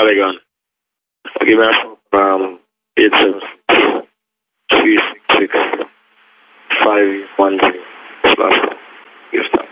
Polygon. Give me a phone from 876 366 510. Give